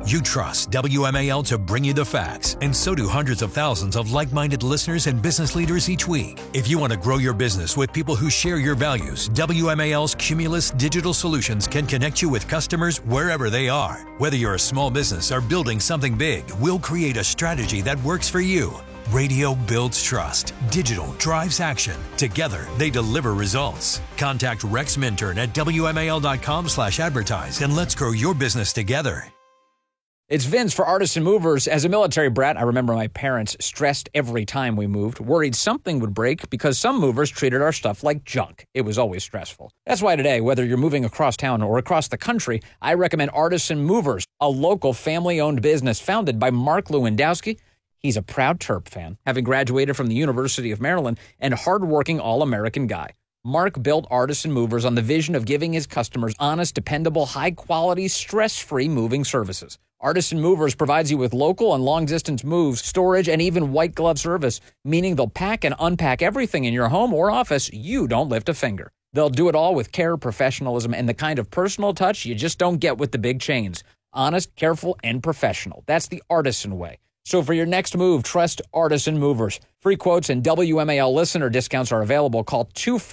You trust WMAL to bring you the facts, and so do hundreds of thousands of like-minded listeners and business leaders each week. If you want to grow your business with people who share your values, WMAL's Cumulus Digital Solutions can connect you with customers wherever they are. Whether you're a small business or building something big, we'll create a strategy that works for you. Radio builds trust. Digital drives action. Together, they deliver results. Contact Rex Minturn at WMAL.com/advertise and let's grow your business together. It's Vince for Artisan Movers. As a military brat, I remember my parents stressed every time we moved, worried something would break because some movers treated our stuff like junk. It was always stressful. That's why today, whether you're moving across town or across the country, I recommend Artisan Movers, a local family-owned business founded by Mark Lewandowski. He's a proud Terp fan, having graduated from the University of Maryland, and hardworking all-American guy. Mark built Artisan Movers on the vision of giving his customers honest, dependable, high-quality, stress-free moving services. Artisan Movers provides you with local and long-distance moves, storage, and even white glove service, meaning they'll pack and unpack everything in your home or office. You don't lift a finger. They'll do it all with care, professionalism, and the kind of personal touch you just don't get with the big chains. Honest, careful, and professional. That's the Artisan way. So for your next move, trust Artisan Movers. Free quotes and WMAL listener discounts are available. Call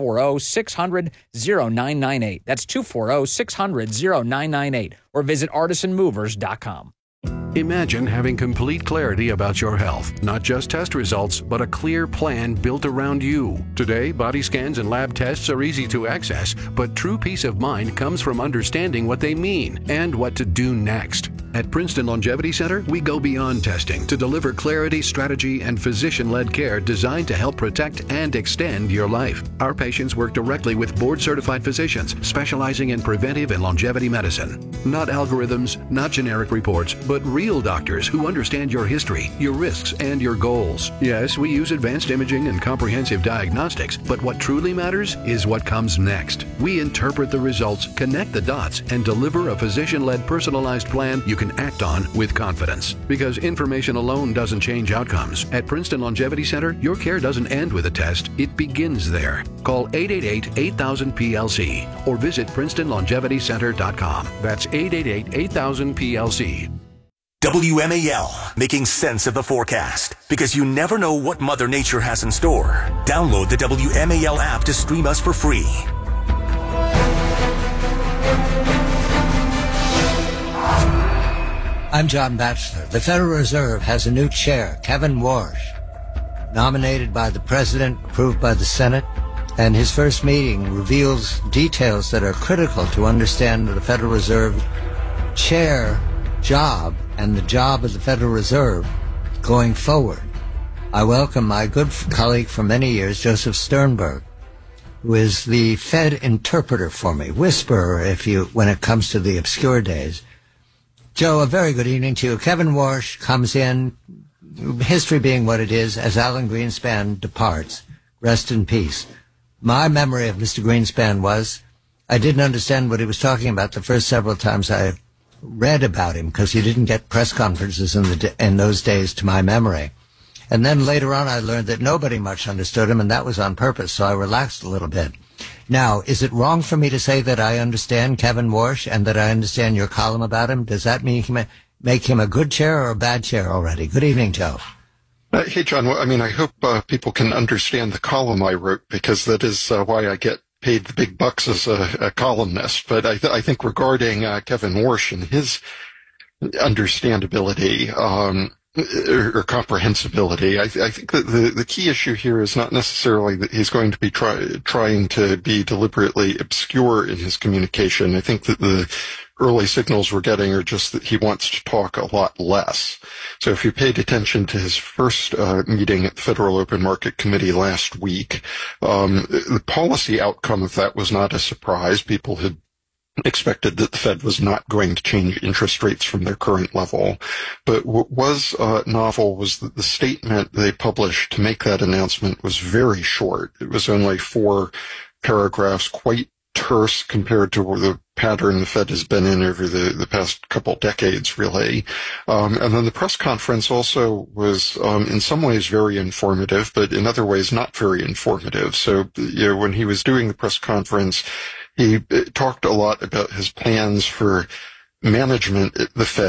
240-600-0998. That's 240-600-0998. Or visit artisanmovers.com. Imagine having complete clarity about your health, not just test results, but a clear plan built around you. Today, body scans and lab tests are easy to access, but true peace of mind comes from understanding what they mean and what to do next. At Princeton Longevity Center, we go beyond testing to deliver clarity, strategy, and physician-led care designed to help protect and extend your life. Our patients work directly with board-certified physicians specializing in preventive and longevity medicine. Not algorithms, not generic reports, but real doctors who understand your history, your risks, and your goals. Yes, we use advanced imaging and comprehensive diagnostics, but what truly matters is what comes next. We interpret the results, connect the dots, and deliver a physician-led personalized plan you can act on with confidence. Because information alone doesn't change outcomes. At Princeton Longevity Center, your care doesn't end with a test. It begins there. Call 888-8000-PLC or visit PrincetonLongevityCenter.com. That's 888-8000-PLC. WMAL, making sense of the forecast. Because you never know what Mother Nature has in store. Download the WMAL app to stream us for free. I'm John Batchelor. The Federal Reserve has a new chair, Kevin Warsh, nominated by the President, approved by the Senate, and his first meeting reveals details that are critical to understand the Federal Reserve chair job and the job of the Federal Reserve going forward. I welcome my good colleague for many years, Joseph Sternberg, who is the Fed interpreter for me, whisperer when it comes to the obscure days. Joe, a very good evening to you. Kevin Warsh comes in, history being what it is, as Alan Greenspan departs. Rest in peace. My memory of Mr. Greenspan was I didn't understand what he was talking about the first several times I read about him because he didn't get press conferences in those days to my memory. And then later on I learned that nobody much understood him, and that was on purpose, so I relaxed a little bit. Now, is it wrong for me to say that I understand Kevin Warsh and that I understand your column about him? Does that make him a good chair or a bad chair already? Good evening, Joe. Hey, John. I hope people can understand the column I wrote, because that is why I get paid the big bucks as a columnist. But I think regarding Kevin Warsh and his understandability, or comprehensibility. I think that the key issue here is not necessarily that he's going to be trying to be deliberately obscure in his communication. I think that the early signals we're getting are just that he wants to talk a lot less. So if you paid attention to his first meeting at the Federal Open Market Committee last week, the policy outcome of that was not a surprise. People had expected that the Fed was not going to change interest rates from their current level. But what was novel was that the statement they published to make that announcement was very short. It was only 4 paragraphs, quite terse compared to the pattern the Fed has been in over the past couple decades, really. And then the press conference also was in some ways very informative, but in other ways not very informative. So, when he was doing the press conference, he talked a lot about his plans for management at the Fed.